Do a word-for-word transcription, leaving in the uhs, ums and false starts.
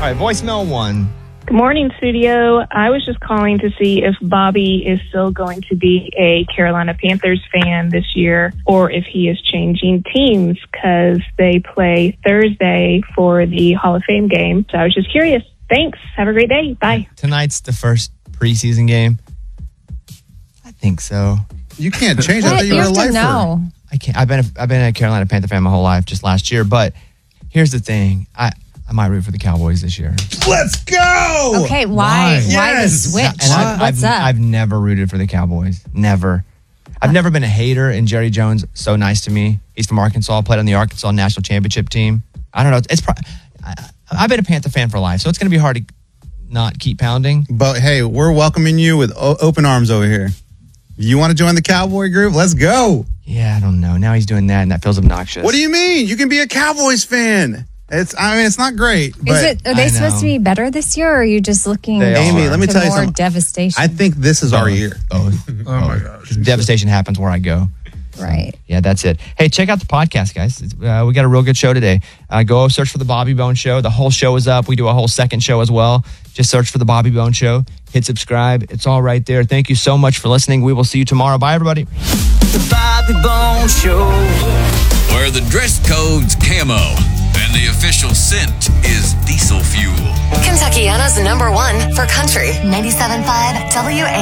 right, voicemail one. Good morning, studio. I was just calling to see if Bobby is still going to be a Carolina Panthers fan this year or if he is changing teams because they play Thursday for the Hall of Fame game. So I was just curious. Thanks. Have a great day. Bye. Tonight's the first preseason game. I think so. You can't change that. What? You You were a have to lifer. know. I can't. I've been a, I've been a Carolina Panther fan my whole life, just last year. But here's the thing. I, I might root for the Cowboys this year. Let's go. Okay, why? Why, Yes. the switch? And I've, What's I've, up? I've never rooted for the Cowboys. Never. I've never been a hater, and Jerry Jones, so nice to me. He's from Arkansas, played on the Arkansas national championship team. I don't know. It's pro- I, I've been a Panther fan for life, so it's going to be hard to not keep pounding. But hey, we're welcoming you with o- open arms over here. You want to join the Cowboy group? Let's go. Yeah, I don't know. Now he's doing that, and that feels obnoxious. What do you mean? You can be a Cowboys fan. It's. I mean, it's not great. But Is it? Are I they know. supposed to be better this year, or are you just looking? They Amy, are. let me to tell you more something. devastation. I think this is our year. Oh, Oh my gosh. devastation happens where I go. right. Yeah, that's it. Hey, check out the podcast, guys. It's, uh, we got a real good show today. Uh, go search for The Bobby Bone Show. The whole show is up. We do a whole second show as well. Just search for The Bobby Bone Show. Hit subscribe. It's all right there. Thank you so much for listening. We will see you tomorrow. Bye, everybody. The Bobby Bone Show, where the dress code's camo and the official scent is diesel fuel. Kentuckiana's number one for country. ninety-seven point five W A.